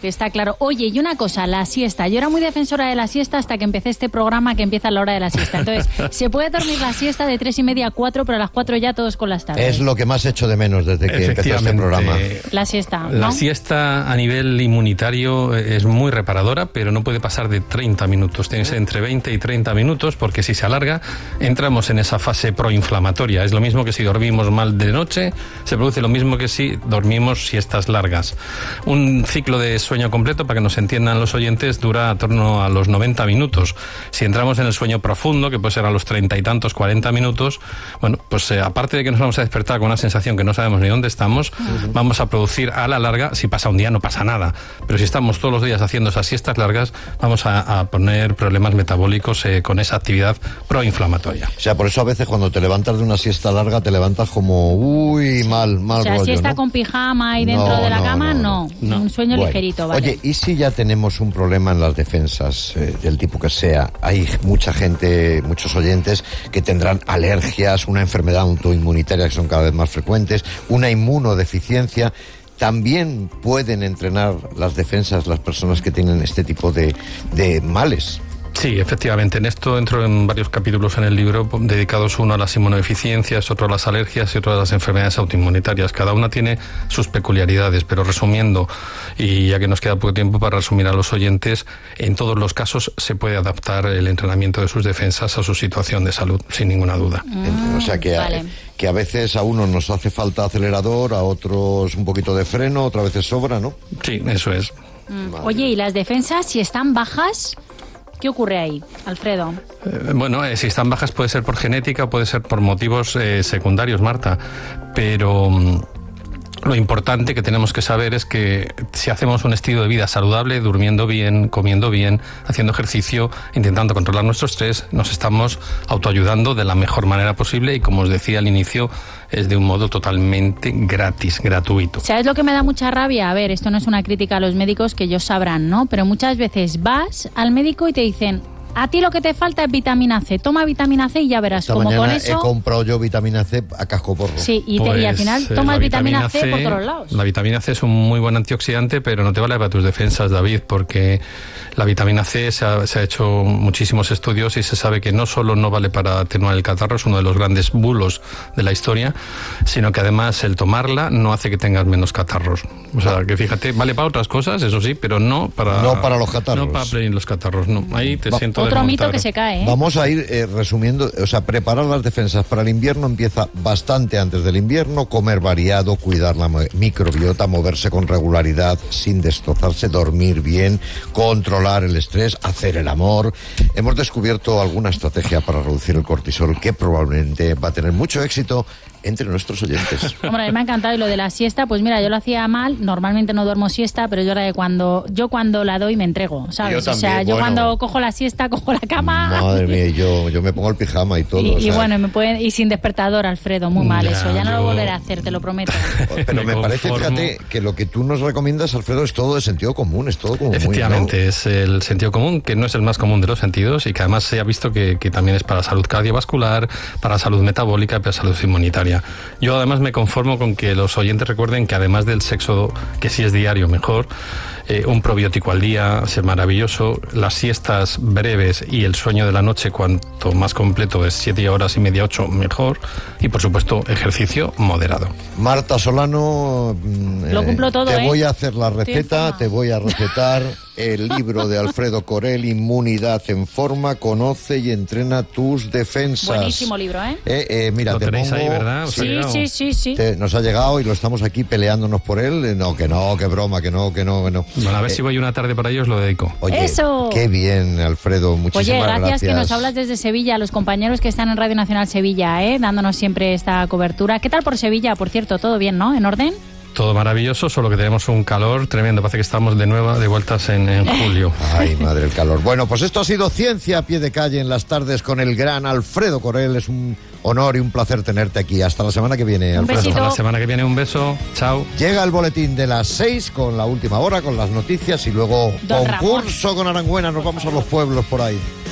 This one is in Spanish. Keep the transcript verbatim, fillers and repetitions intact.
que está claro. Oye, y una cosa, la siesta. Yo era muy defensora de la siesta hasta que empecé este programa que empieza a la hora de la siesta. Entonces, se puede dormir la siesta de tres y media a cuatro, pero a las cuatro ya todos con las tardes. Es lo que más echo de menos desde que empezó este programa. La siesta, ¿no? La siesta a nivel inmunitario es muy reparadora, pero no puede pasar de treinta minutos. Tiene que ser entre veinte y treinta minutos, porque si se alarga, entramos en esa fase proinflamatoria. Es lo mismo que si dormimos mal de noche, se produce lo mismo que si dormimos siestas largas. Un ciclo de sueño completo, para que nos entiendan los oyentes, dura a torno a los noventa minutos. Si entramos en el sueño profundo, que puede ser a los treinta y tantos, cuarenta minutos, bueno, pues eh, aparte de que nos vamos a despertar con una sensación que no sabemos ni dónde estamos, uh-huh. vamos a producir a la larga, si pasa un día no pasa nada, pero si estamos todos los días haciendo esas siestas largas, vamos a, a poner problemas metabólicos eh, con esa actividad proinflamatoria. O sea, por eso a veces cuando te levantas de una siesta larga te levantas como, uy, mal, mal rollo. O sea, rollo, siesta ¿no? con pijama y dentro no, de la no, cama, no. no. no. Un sueño bueno. ligerito, ¿vale? Oye, ¿y si ya tenemos un problema en las defensas, eh, del tipo que sea? Hay mucha gente, muchos oyentes, que tendrán alergias, una enfermedad autoinmunitaria que son cada vez más frecuentes, una inmunodeficiencia. ¿También pueden entrenar las defensas las personas que tienen este tipo de, de males? Sí, efectivamente. En esto entro en varios capítulos en el libro dedicados uno a las inmunodeficiencias, otro a las alergias y otro a las enfermedades autoinmunitarias. Cada una tiene sus peculiaridades, pero resumiendo, y ya que nos queda poco tiempo para resumir a los oyentes, en todos los casos se puede adaptar el entrenamiento de sus defensas a su situación de salud, sin ninguna duda. Mm, o sea que, vale. a, que a veces a unos nos hace falta acelerador, a otros un poquito de freno, otras veces sobra, ¿no? Sí, eso es. Mm. Vale. Oye, ¿y las defensas, si están bajas? ¿Qué ocurre ahí, Alfredo? Eh, bueno, eh, si están bajas puede ser por genética, puede ser por motivos eh, secundarios, Marta, pero mm, lo importante que tenemos que saber es que si hacemos un estilo de vida saludable, durmiendo bien, comiendo bien, haciendo ejercicio, intentando controlar nuestro estrés, nos estamos autoayudando de la mejor manera posible y, como os decía al inicio, es de un modo totalmente gratis, gratuito. ¿Sabes lo que me da mucha rabia? A ver, esto no es una crítica a los médicos, que ellos sabrán, ¿no? Pero muchas veces vas al médico y te dicen: a ti lo que te falta es vitamina C. Toma vitamina C y ya verás. Esta como mañana con eso he comprado yo vitamina C a cascoporro. Sí, y, pues, te, y al final tomas vitamina, vitamina C, C por todos lados. La vitamina C es un muy buen antioxidante, pero no te vale para tus defensas, David, porque la vitamina C se ha, se ha hecho muchísimos estudios y se sabe que no solo no vale para atenuar el catarro, es uno de los grandes bulos de la historia, sino que además el tomarla no hace que tengas menos catarros. O sea, que fíjate, vale para otras cosas, eso sí, pero no para... No para los catarros. No para prevenir los catarros, no. Ahí te Va, siento Otro desmontar. mito que se cae. ¿Eh? Vamos a ir eh, resumiendo, o sea, preparar las defensas para el invierno empieza bastante antes del invierno, comer variado, cuidar la microbiota, moverse con regularidad sin destrozarse, dormir bien, controlar el estrés, hacer el amor. Hemos descubierto alguna estrategia para reducir el cortisol que probablemente va a tener mucho éxito entre nuestros oyentes. Hombre, a mí me ha encantado. Y lo de la siesta, pues mira, yo lo hacía mal, normalmente no duermo siesta, pero yo ahora de cuando yo cuando la doy me entrego, ¿sabes? Yo o también, sea, yo bueno. cuando cojo la siesta, cojo la cama. Madre mía, yo, yo me pongo el pijama y todo. Y, o sea, y bueno, me pueden, y sin despertador, Alfredo, muy mal ya, eso, ya no yo... lo volveré a hacer, te lo prometo. Pero me, me parece, conformo. fíjate, que lo que tú nos recomiendas, Alfredo, es todo de sentido común, es todo como Efectivamente, muy, ¿no? es el sentido común, que no es el más común de los sentidos y que además se ha visto que, que también es para salud cardiovascular, para salud metabólica y para salud inmunitaria. Yo además me conformo con que los oyentes recuerden que además del sexo, que sí es diario mejor, eh, un probiótico al día es maravilloso, las siestas breves y el sueño de la noche cuanto más completo, de siete horas y media, ocho, mejor, y por supuesto ejercicio moderado. Marta Solano, eh, Lo cumplo todo, te ¿eh? voy a hacer la receta, Sí, te voy a recetar el libro de Alfredo Corel, Inmunidad en Forma, conoce y entrena tus defensas. Buenísimo libro, ¿eh? Eh, eh, mira, Lo te tenéis pongo, ahí, ¿verdad? ¿Os ha Sí, llegado? sí, sí, sí. te- nos ha llegado y lo estamos aquí peleándonos por él. Eh, No, que no, que broma, que no, que no, que no. Bueno, a ver Eh, si voy una tarde para ello, os lo dedico. Oye, ¡Eso! qué bien, Alfredo, muchísimas Oye, gracias, gracias. que nos hablas desde Sevilla, a los compañeros que están en Radio Nacional Sevilla, ¿eh? Dándonos siempre esta cobertura. ¿Qué tal por Sevilla, por cierto? ¿Todo bien, no? ¿En orden? Todo maravilloso, solo que tenemos un calor tremendo. Parece que estamos de nuevo de vueltas en, en julio. Ay, madre, el calor. Bueno, pues esto ha sido Ciencia a pie de calle en las tardes con el gran Alfredo Corel. Es un honor y un placer tenerte aquí. Hasta la semana que viene, Un Alfredo. besito. Hasta la semana que viene, un beso. Chao. Llega el boletín de las seis con la última hora, con las noticias y luego Don concurso con Arangüena. Nos vamos a los pueblos por ahí.